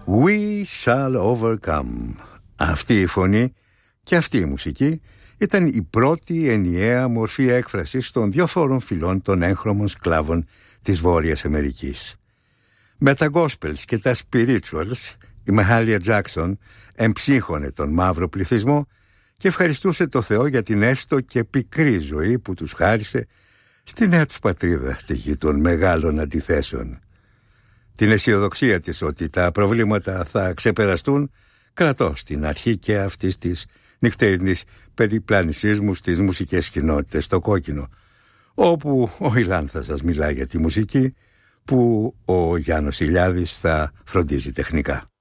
We shall overcome. Αυτή η φωνή και αυτή η μουσική ήταν η πρώτη ενιαία μορφή έκφρασης των διάφορων φυλών των έγχρωμων σκλάβων της Βόρειας Αμερικής. Με τα gospels και τα spirituals, η Mahalia Jackson εμψύχωνε τον μαύρο πληθυσμό και ευχαριστούσε το Θεό για την έστω και πικρή ζωή που τους χάρισε στη νέα τους πατρίδα, στη γη των μεγάλων αντιθέσεων. Την αισιοδοξία της ότι τα προβλήματα θα ξεπεραστούν κρατώ στην αρχή και αυτής της νυχτερινής περιπλάνησής μου στις μουσικές κοινότητες στο Κόκκινο, όπου ο Ηλάν θα σας μιλά για τη μουσική που ο Γιάννος Ηλιάδης θα φροντίζει τεχνικά.